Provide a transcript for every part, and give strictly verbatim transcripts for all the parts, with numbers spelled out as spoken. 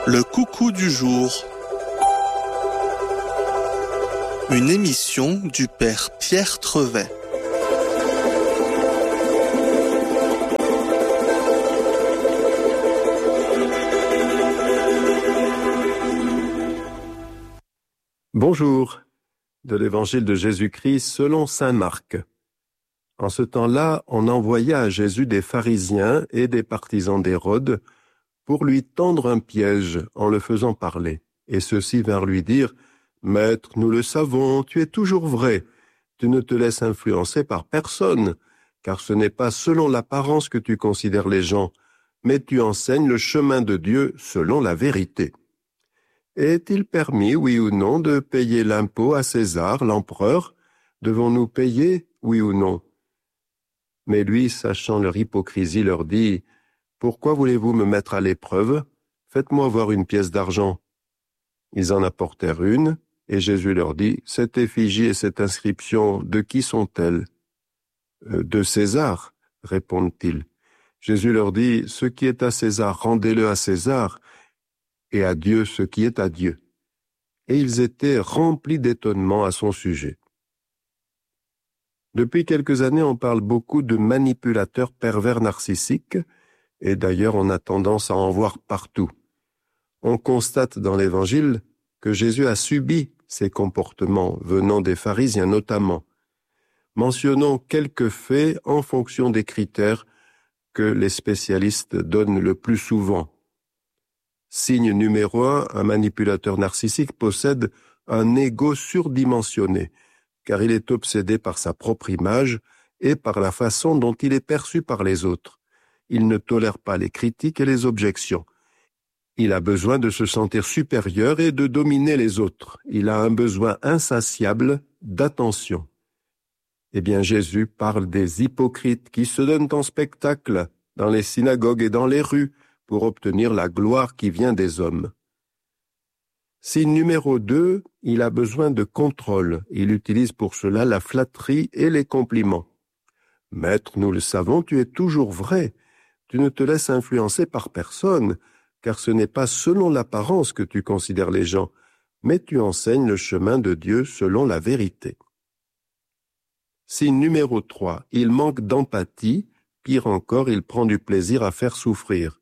Le coucou du jour. Une émission du Père Pierre Trevet. Bonjour, de l'Évangile de Jésus-Christ selon saint Marc. En ce temps-là, on envoya à Jésus des pharisiens et des partisans d'Hérode pour lui tendre un piège en le faisant parler. Et ceux-ci vinrent lui dire, « Maître, nous le savons, tu es toujours vrai. Tu ne te laisses influencer par personne, car ce n'est pas selon l'apparence que tu considères les gens, mais tu enseignes le chemin de Dieu selon la vérité. Est-il permis, oui ou non, de payer l'impôt à César, l'empereur? Devons-nous payer, oui ou non ?» Mais lui, sachant leur hypocrisie, leur dit, « Pourquoi voulez-vous me mettre à l'épreuve? Faites-moi voir une pièce d'argent. » Ils en apportèrent une, et Jésus leur dit, « Cette effigie et cette inscription, de qui sont-elles? » euh, « De César, répondent-ils. Jésus leur dit, « Ce qui est à César, rendez-le à César, et à Dieu ce qui est à Dieu. » Et ils étaient remplis d'étonnement à son sujet. Depuis quelques années, on parle beaucoup de manipulateurs pervers narcissiques, et d'ailleurs on a tendance à en voir partout. On constate dans l'Évangile que Jésus a subi ces comportements venant des pharisiens notamment. Mentionnons quelques faits en fonction des critères que les spécialistes donnent le plus souvent. Signe numéro un, un manipulateur narcissique possède un ego surdimensionné, car il est obsédé par sa propre image et par la façon dont il est perçu par les autres. Il ne tolère pas les critiques et les objections. Il a besoin de se sentir supérieur et de dominer les autres. Il a un besoin insatiable d'attention. Eh bien, Jésus parle des hypocrites qui se donnent en spectacle dans les synagogues et dans les rues pour obtenir la gloire qui vient des hommes. Signe numéro deux, il a besoin de contrôle. Il utilise pour cela la flatterie et les compliments. « Maître, nous le savons, tu es toujours vrai. Tu ne te laisses influencer par personne, car ce n'est pas selon l'apparence que tu considères les gens, mais tu enseignes le chemin de Dieu selon la vérité. » Signe numéro trois, il manque d'empathie, pire encore, il prend du plaisir à faire souffrir.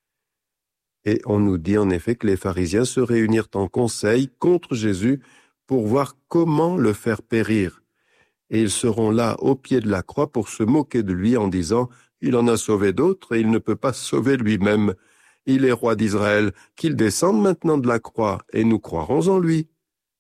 Et on nous dit en effet que les pharisiens se réunirent en conseil contre Jésus pour voir comment le faire périr. Et ils seront là au pied de la croix pour se moquer de lui en disant « Il en a sauvé d'autres et il ne peut pas se sauver lui-même. Il est roi d'Israël, qu'il descende maintenant de la croix et nous croirons en lui. »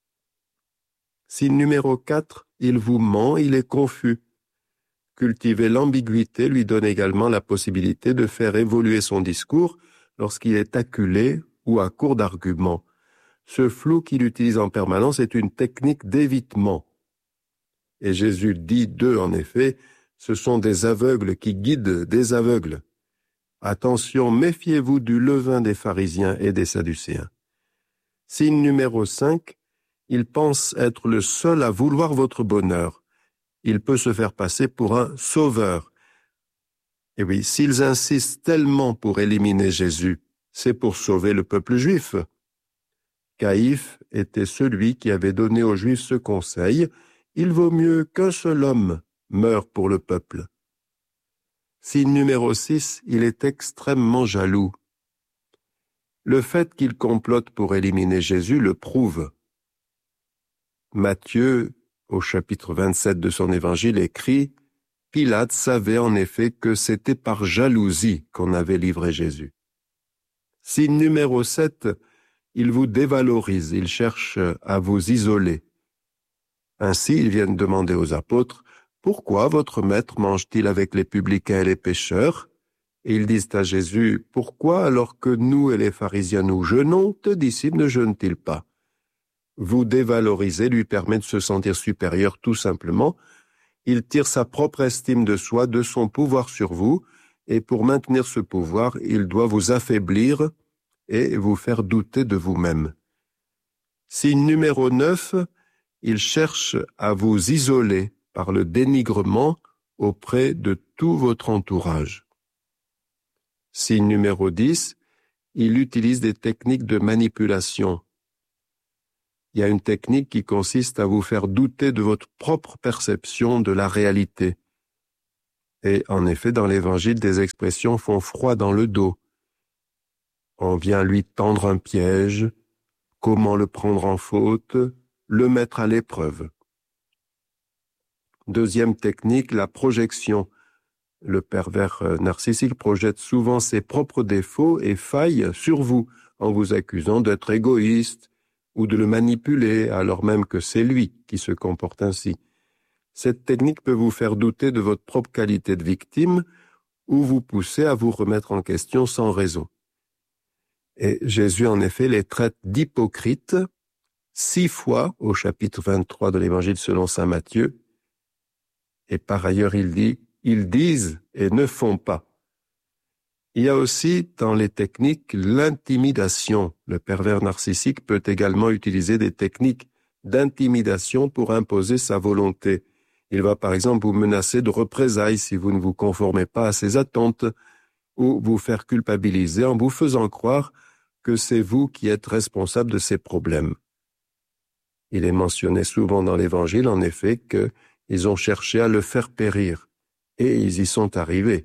Signe numéro quatre, il vous ment, il est confus. Cultiver l'ambiguïté lui donne également la possibilité de faire évoluer son discours lorsqu'il est acculé ou à court d'arguments. Ce flou qu'il utilise en permanence est une technique d'évitement. Et Jésus dit d'eux, en effet, ce sont des aveugles qui guident des aveugles. Attention, méfiez-vous du levain des pharisiens et des sadducéens. Signe numéro cinq, il pense être le seul à vouloir votre bonheur. Il peut se faire passer pour un sauveur. Et oui, s'ils insistent tellement pour éliminer Jésus, c'est pour sauver le peuple juif. Caïphe était celui qui avait donné aux Juifs ce conseil, « Il vaut mieux qu'un seul homme meure pour le peuple. » Signe numéro six, il est extrêmement jaloux. Le fait qu'il complote pour éliminer Jésus le prouve. Matthieu, au chapitre vingt-sept de son évangile, écrit « Pilate savait en effet que c'était par jalousie qu'on avait livré Jésus. » Signe numéro sept, il vous dévalorise, il cherche à vous isoler. Ainsi, ils viennent demander aux apôtres « Pourquoi votre maître mange-t-il avec les publicains et les pécheurs ?» Et ils disent à Jésus « Pourquoi, alors que nous et les pharisiens nous jeûnons, tes disciples ne jeûnent-ils pas ?» Vous dévaloriser lui permet de se sentir supérieur tout simplement. Il tire sa propre estime de soi, de son pouvoir sur vous, et pour maintenir ce pouvoir, il doit vous affaiblir et vous faire douter de vous-même. Signe numéro neuf, il cherche à vous isoler par le dénigrement auprès de tout votre entourage. Signe numéro dix, il utilise des techniques de manipulation. Il y a une technique qui consiste à vous faire douter de votre propre perception de la réalité. Et en effet, dans l'Évangile, des expressions font froid dans le dos. On vient lui tendre un piège, comment le prendre en faute, le mettre à l'épreuve. Deuxième technique, la projection. Le pervers narcissique projette souvent ses propres défauts et failles sur vous, en vous accusant d'être égoïste ou de le manipuler, alors même que c'est lui qui se comporte ainsi. Cette technique peut vous faire douter de votre propre qualité de victime ou vous pousser à vous remettre en question sans raison. Et Jésus, en effet, les traite d'hypocrites six fois au chapitre vingt-trois de l'Évangile selon saint Matthieu. Et par ailleurs, il dit, ils disent et ne font pas. Il y a aussi dans les techniques l'intimidation. Le pervers narcissique peut également utiliser des techniques d'intimidation pour imposer sa volonté. Il va par exemple vous menacer de représailles si vous ne vous conformez pas à ses attentes ou vous faire culpabiliser en vous faisant croire que c'est vous qui êtes responsable de ses problèmes. Il est mentionné souvent dans l'Évangile, en effet, qu'ils ont cherché à le faire périr, et ils y sont arrivés.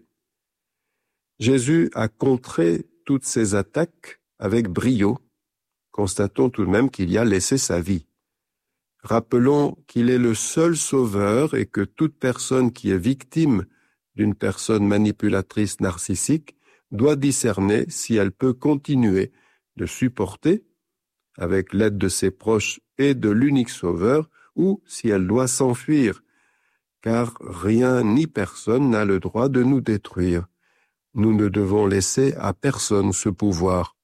Jésus a contré toutes ces attaques avec brio. Constatons tout de même qu'il y a laissé sa vie. Rappelons qu'il est le seul sauveur et que toute personne qui est victime d'une personne manipulatrice narcissique doit discerner si elle peut continuer de supporter, avec l'aide de ses proches et de l'unique sauveur, ou si elle doit s'enfuir, car rien ni personne n'a le droit de nous détruire. Nous ne devons laisser à personne ce pouvoir.